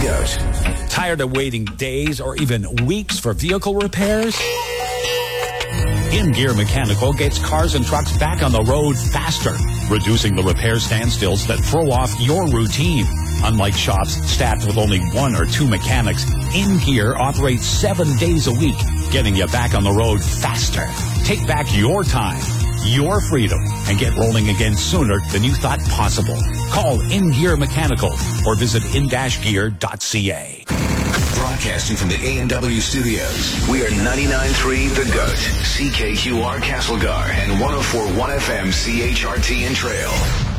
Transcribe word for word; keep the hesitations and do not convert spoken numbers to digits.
Goat. Tired of waiting days or even weeks for vehicle repairs? In-Gear Mechanical gets cars and trucks back on the road faster, reducing the repair standstills that throw off your routine. Unlike shops staffed with only one or two mechanics, In-Gear operates seven days a week, getting you back on the road faster. Take back your time, your freedom, and get rolling again sooner than you thought possible. Call In-Gear Mechanical or visit in dash gear dot c a. Broadcasting from the A and W studios, we are ninety-nine point three The Goat, C K Q R Castlegar, and one oh four point one F M C H R T in Trail.